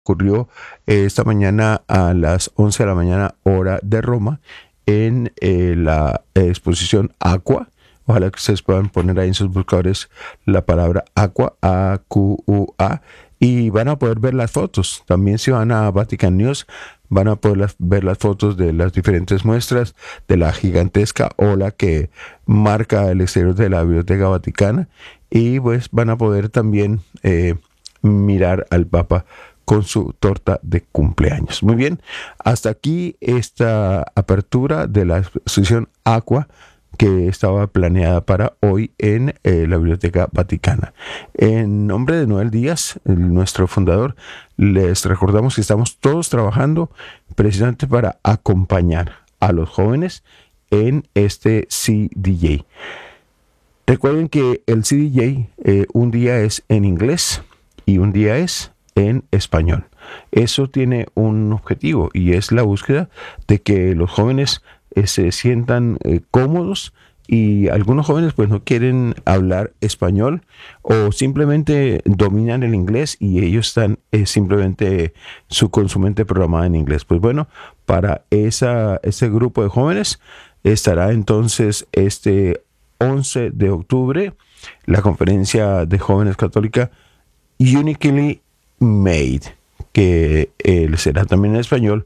ocurrió esta mañana a las 11 de la mañana, hora de Roma, en la exposición Aqua. Ojalá que ustedes puedan poner ahí en sus buscadores la palabra Aqua, A-Q-U-A, y van a poder ver las fotos. También si van a Vatican News, van a poder ver las fotos de las diferentes muestras de la gigantesca ola que marca el exterior de la Biblioteca Vaticana, y pues van a poder también mirar al Papa con su torta de cumpleaños. Muy bien, hasta aquí esta apertura de la exposición Aqua, que estaba planeada para hoy en la Biblioteca Vaticana. En nombre de Noel Díaz, nuestro fundador, les recordamos que estamos todos trabajando precisamente para acompañar a los jóvenes en este CDJ. Recuerden que el CDJ un día es en inglés y un día es en español. Eso tiene un objetivo, y es la búsqueda de que los jóvenes se sientan cómodos, y algunos jóvenes pues no quieren hablar español o simplemente dominan el inglés y ellos están simplemente con su mente programada en inglés. Pues bueno, para ese grupo de jóvenes estará entonces este 11 de octubre la conferencia de jóvenes católica Uniquely Made, que será también en español.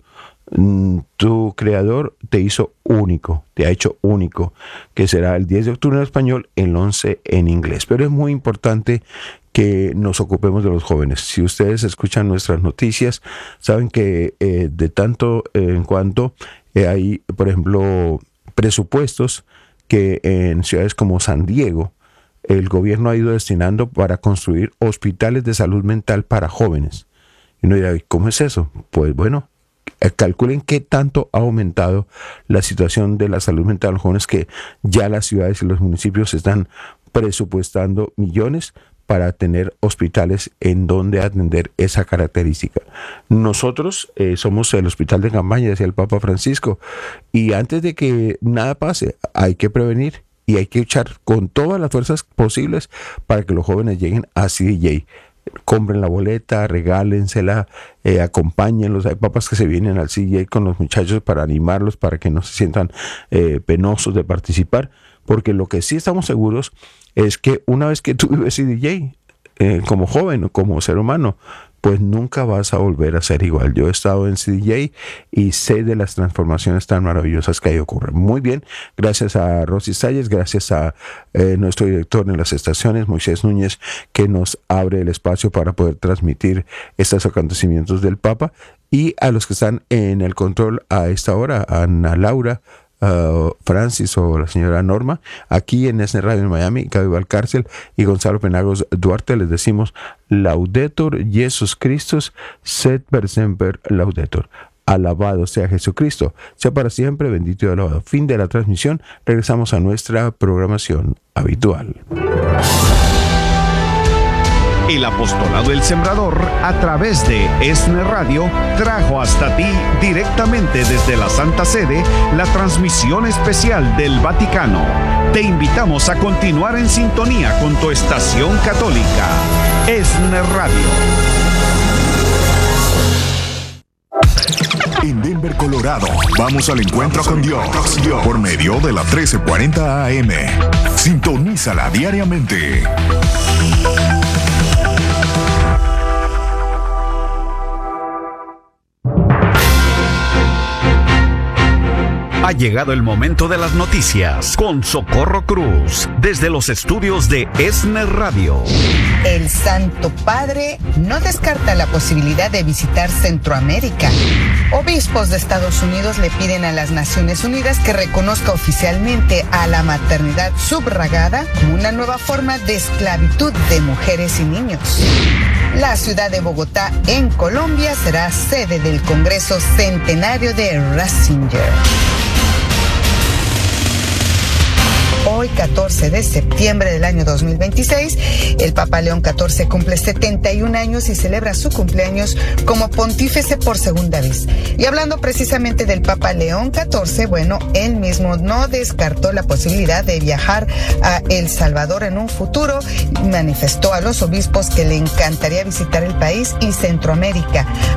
Tu creador te hizo único, te ha hecho único, que será el 10 de octubre en español, el 11 en inglés. Pero es muy importante que nos ocupemos de los jóvenes. Si ustedes escuchan nuestras noticias, saben que de tanto en cuanto hay, por ejemplo, presupuestos que en ciudades como San Diego el gobierno ha ido destinando para construir hospitales de salud mental para jóvenes. Y uno dirá, ¿cómo es eso? Pues bueno, calculen qué tanto ha aumentado la situación de la salud mental de los jóvenes, que ya las ciudades y los municipios están presupuestando millones para tener hospitales en donde atender esa característica. Nosotros somos el hospital de campaña, decía el Papa Francisco, y antes de que nada pase hay que prevenir y hay que luchar con todas las fuerzas posibles para que los jóvenes lleguen a CDJ. Compren la boleta, regálensela, acompáñenlos. Hay papas que se vienen al CDJ con los muchachos para animarlos, para que no se sientan penosos de participar, porque lo que sí estamos seguros es que una vez que tú vives CDJ como joven o como ser humano, pues nunca vas a volver a ser igual. Yo he estado en CDJ y sé de las transformaciones tan maravillosas que ahí ocurren. Muy bien, gracias a Rosy Salles, gracias a nuestro director en las estaciones, Moisés Núñez, que nos abre el espacio para poder transmitir estos acontecimientos del Papa, y a los que están en el control a esta hora, a Ana Laura, Francis o la señora Norma, aquí en ESNE Radio en Miami, Gaby Valcárcel y Gonzalo Penagos Duarte, les decimos Laudetur Jesus Christus, sed per semper laudetur. Alabado sea Jesucristo, sea para siempre bendito y alabado. Fin de la transmisión, regresamos a nuestra programación habitual. El apostolado del Sembrador, a través de ESNE Radio, trajo hasta ti directamente desde la Santa Sede la transmisión especial del Vaticano. Te invitamos a continuar en sintonía con tu estación católica, ESNE Radio. En Denver, Colorado, vamos al encuentro con Dios por medio de la 1340 AM. Sintonízala diariamente. Ha llegado el momento de las noticias con Socorro Cruz, desde los estudios de ESNE Radio. El Santo Padre no descarta la posibilidad de visitar Centroamérica. Obispos de Estados Unidos le piden a las Naciones Unidas que reconozca oficialmente a la maternidad subrogada como una nueva forma de esclavitud de mujeres y niños. La ciudad de Bogotá, en Colombia, será sede del Congreso Centenario de Ratzinger. hoy 14 de septiembre del año 2026. El Papa León XIV cumple 71 años y celebra su cumpleaños como pontífice por segunda vez. Y hablando precisamente del Papa León XIV, bueno, él mismo no descartó la posibilidad de viajar a El Salvador en un futuro y manifestó a los obispos que le encantaría visitar el país y Centroamérica.